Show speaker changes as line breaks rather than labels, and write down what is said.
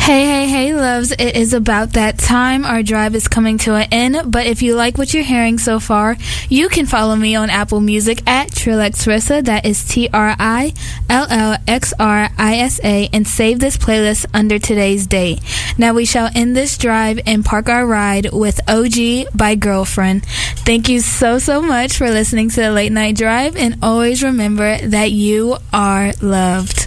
Hey, loves, it is about that time. Our drive is coming to an end, but if you like what you're hearing so far, you can follow me on Apple Music at TrillXRissa, that is TRILLXRISA, and save this playlist under today's date. Now we shall end this drive and park our ride with OG by Girlfriend. Thank you so much for listening to the Late Night Drive, and always remember that you are loved.